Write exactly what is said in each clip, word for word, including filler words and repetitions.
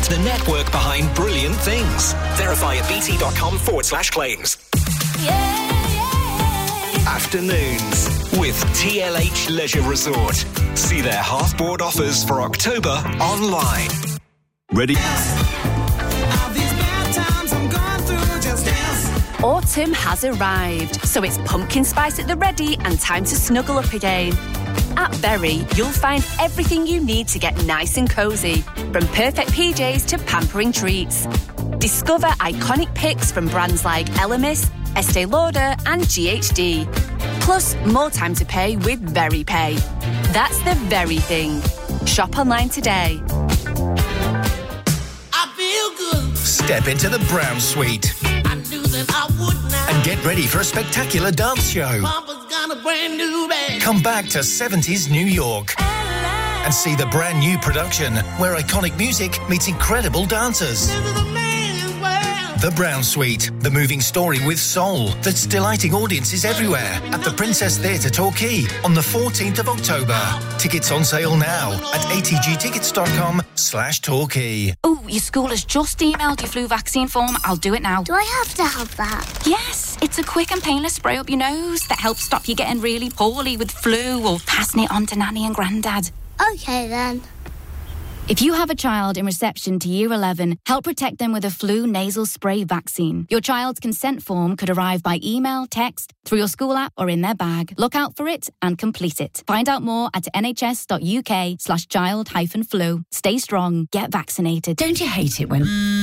the network behind brilliant things. Verify at bt.com forward slash claims. Yeah, yeah. Afternoons with T L H Leisure Resort. See their half-board offers for October online. Ready? Autumn has arrived, so it's pumpkin spice at the ready and time to snuggle up again. At Berry, you'll find everything you need to get nice and cosy, from perfect P Js to pampering treats. Discover iconic picks from brands like Elemis, Estee Lauder and G H D. Plus, more time to pay with Very Pay. That's the very thing. Shop online today. I feel good. Step into the Brown Suite I knew that I would now. and get ready for a spectacular dance show. Papa's got a brand new bag. Come back to seventies New York and see the brand new production where iconic music meets incredible dancers. This is a man's world. The Brown Suite, the moving story with soul that's delighting audiences everywhere at the Princess Theatre Torquay on the fourteenth of October. Tickets on sale now at atgtickets.com slash Torquay. Oh, your school has just emailed your flu vaccine form. I'll do it now. Do I have to have that? Yes, it's a quick and painless spray up your nose that helps stop you getting really poorly with flu or passing it on to Nanny and Grandad. Okay then. If you have a child in reception to Year eleven, help protect them with a flu nasal spray vaccine. Your child's consent form could arrive by email, text, through your school app or in their bag. Look out for it and complete it. Find out more at nhs.uk slash child hyphen flu. Stay strong. Get vaccinated. Don't you hate it when...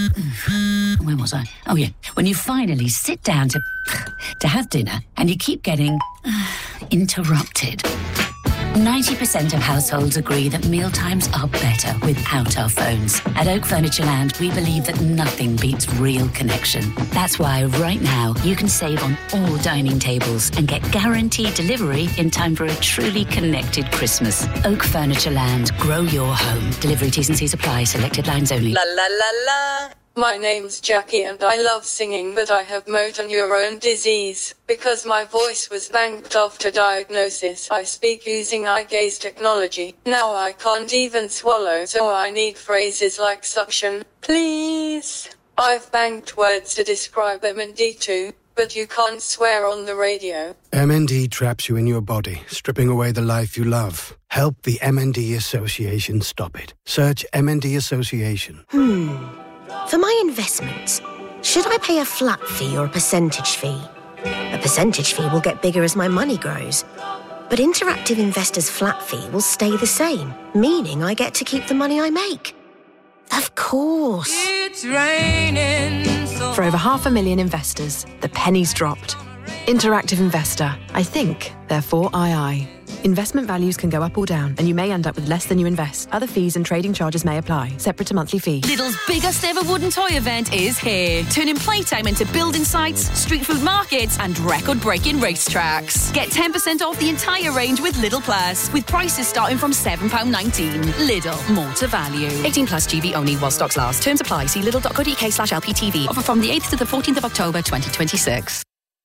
Where was I? Oh, yeah. When you finally sit down to... to have dinner and you keep getting... interrupted. ninety percent of households agree that mealtimes are better without our phones. At Oak Furniture Land, we believe that nothing beats real connection. That's why right now you can save on all dining tables and get guaranteed delivery in time for a truly connected Christmas. Oak Furniture Land. Grow your home. Delivery T's and C's apply. Selected lines only. La la la la. My name's Jackie and I love singing, but I have motor neurone disease. Because my voice was banked after diagnosis, I speak using eye gaze technology. Now I can't even swallow, so I need phrases like suction, please. I've banked words to describe M N D too, but you can't swear on the radio. M N D traps you in your body, stripping away the life you love. Help the M N D Association stop it. Search M N D Association. Hmm. For my investments, should I pay a flat fee or a percentage fee? A percentage fee will get bigger as my money grows. But Interactive Investor's flat fee will stay the same, meaning I get to keep the money I make. Of course. It's raining. So For over half a million investors, the penny's dropped. Interactive Investor. I think, therefore I I. Investment values can go up or down, and you may end up with less than you invest. Other fees and trading charges may apply. Separate to monthly fee. Lidl's biggest ever wooden toy event is here, turning playtime into building sites, street food markets and record-breaking racetracks. Get ten percent off the entire range with Lidl Plus, with prices starting from seven pounds nineteen. Lidl, more to value. eighteen plus G B only while stocks last. Terms apply. See lidl.co.uk slash LPTV. Offer from the eighth to the fourteenth of October twenty twenty-six.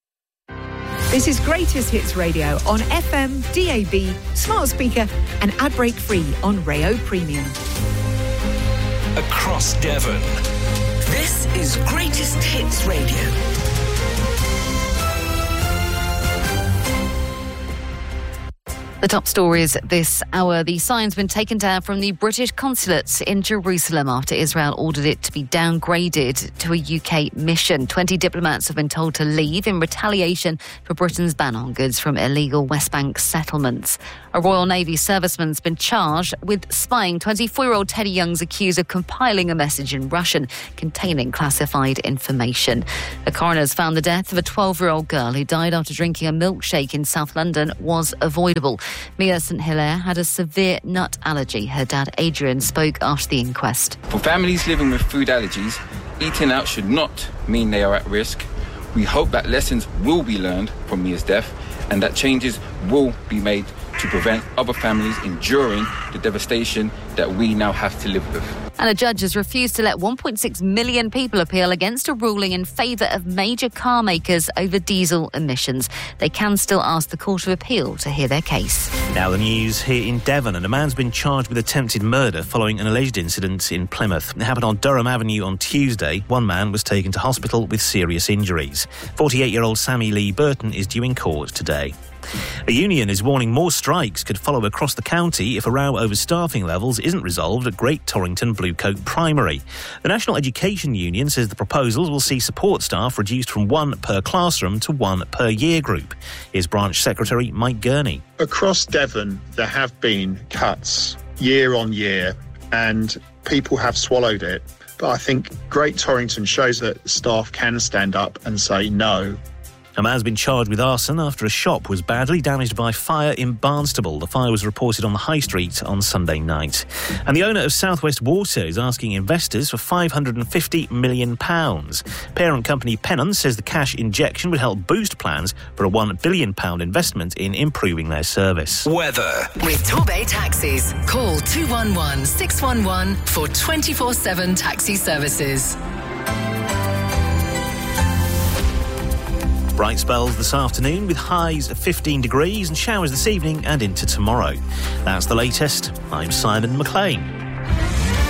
This is Greatest Hits Radio on F M, D A B, smart speaker and ad break free on Rayo Premium. Across Devon. This is Greatest Hits Radio. The top stories this hour. The sign's been taken down from the British consulate in Jerusalem after Israel ordered it to be downgraded to a U K mission. twenty diplomats have been told to leave in retaliation for Britain's ban on goods from illegal West Bank settlements. A Royal Navy serviceman's been charged with spying. twenty-four-year-old Teddy Young's accused of compiling a message in Russian containing classified information. The coroner's found the death of a twelve-year-old girl who died after drinking a milkshake in South London was avoidable. Mia Saint Hilaire had a severe nut allergy. Her dad, Adrian, spoke after the inquest. For families living with food allergies, eating out should not mean they are at risk. We hope that lessons will be learned from Mia's death and that changes will be made to prevent other families enduring the devastation that we now have to live with. And a judge has refused to let one point six million people appeal against a ruling in favour of major car makers over diesel emissions. They can still ask the Court of Appeal to hear their case. Now the news here in Devon, and a man's been charged with attempted murder following an alleged incident in Plymouth. It happened on Durham Avenue on Tuesday. One man was taken to hospital with serious injuries. forty-eight-year-old Sammy Lee Burton is due in court today. A union is warning more strikes could follow across the county if a row over staffing levels isn't resolved at Great Torrington Bluecoat Primary. The National Education Union says the proposals will see support staff reduced from one per classroom to one per year group. Here's Branch Secretary Mike Gurney. Across Devon, there have been cuts year on year, and people have swallowed it. But I think Great Torrington shows that staff can stand up and say no. A man's been charged with arson after a shop was badly damaged by fire in Barnstaple. The fire was reported on the High Street on Sunday night. And the owner of South West Water is asking investors for five hundred fifty million pounds. Parent company Pennon says the cash injection would help boost plans for a one billion pounds investment in improving their service. Weather. With Torbay Taxis. Call two one one, six one one for twenty-four seven taxi services. Bright spells this afternoon with highs of fifteen degrees and showers this evening and into tomorrow. That's the latest. I'm Simon McLean.